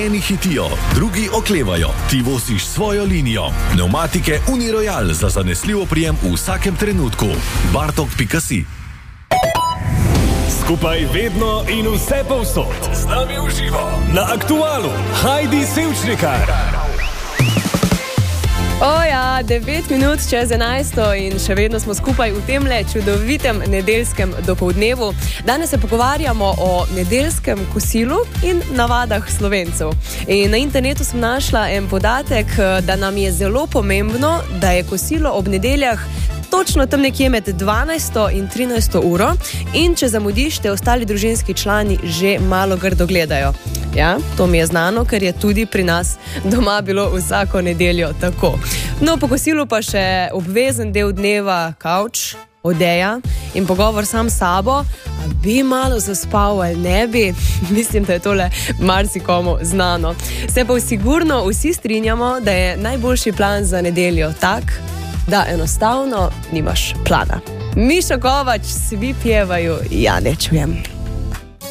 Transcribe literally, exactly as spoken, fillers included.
Eni hitijo, drugi oklevajo, ti vosiš svojo linijo. Pneumatike Uniroyal za zanesljiv oprijem v vsakem trenutku. bartok pika si. Skupaj vedno in vse povsod. Z nami v živo. Na Aktualu. Heidi Sevčnikar. Oja, devet minut čez enajsto in še vedno smo skupaj v temle čudovitem nedeljskem dopoldnevu. Danes se pogovarjamo o nedeljskem kosilu in navadah Slovencev. In na internetu sem našla en podatek, da nam je zelo pomembno, da je kosilo ob nedeljah točno tam nekje med dvanajsto in trinajsto uro in če zamudiš, te ostali družinski člani že malo grdo gledajo. Ja, to mi je znano, ker je tudi pri nas doma bilo vsako nedeljo tako. No, po kosilu pa še obvezen del dneva kavč, odeja in pogovor sam s sabo, a bi malo zaspal ali ne bi. Mislim, da je tole marsikomu znano. Se pa sigurno vsi strinjamo, da je najboljši plan za nedeljo tak, da enostavno nimaš plana. Mišo Kovač, svi pjevajo, ja ne čujem.